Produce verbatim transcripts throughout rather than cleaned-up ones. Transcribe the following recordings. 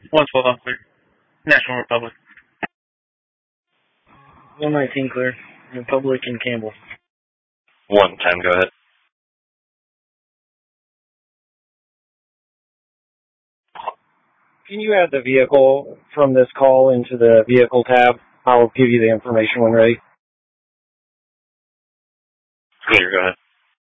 one twelve on clear. National Republic. one nineteen clear. Republic and Campbell. one ten, go ahead. Can you add the vehicle from this call into the vehicle tab? I'll give you the information when ready. Clear, go ahead.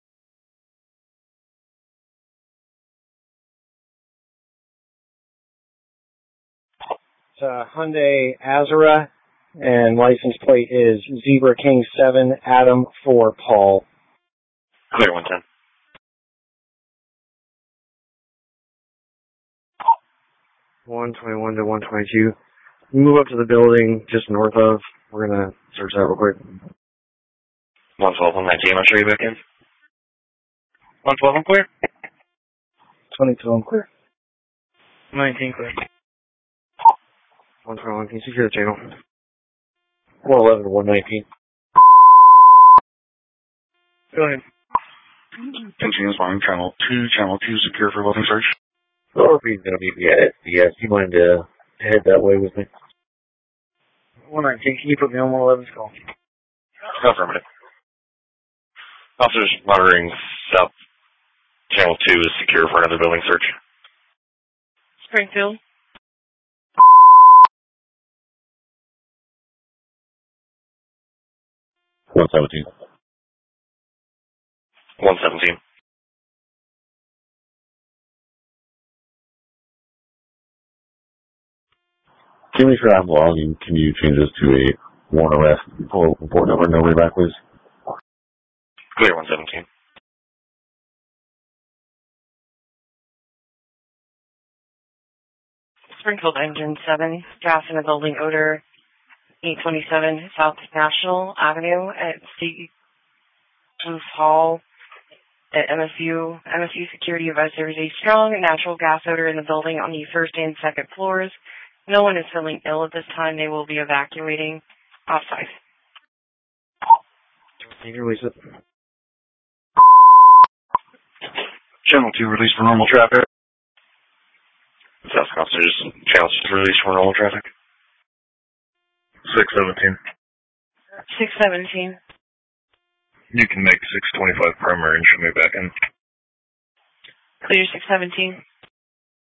It's a Hyundai Azura, and license plate is Zebra King seven Adam for Paul. Clear, one ten. one twenty-one to one twenty-two. Move up to the building just north of. We're going to search that real quick. one twelve, one nineteen, I'll show you back in. one twelve on clear. twenty-two on clear. nineteen clear. one twenty-one, can you secure the channel? one eleven to one nineteen. Go ahead. Continuous volume, channel two, channel two secure for weapon search. Or if he's going to meet me at it, yes, you mind uh, head that way with me? one nineteen, can you put me on one eleven's call? Affirmative. Officers monitoring south channel two is secure for another building search. Springfield. one seventeen. one seventeen. Can we for Apple volume, can you change this to a warrant arrest? Pull report number, no way back, please. Clear, one seventeen. Springfield Engine seven, gas in the building odor, eight twenty-seven South National Avenue at Steve Hall at M S U. M S U security advised there is a strong natural gas odor in the building on the first and second floors. No one is feeling ill at this time. They will be evacuating offsite. Can you release it? Channel two released for normal traffic. South officers, channel two released for normal traffic. six seventeen. six seventeen. You can make six twenty-five primary and show me back in. Clear six seventeen.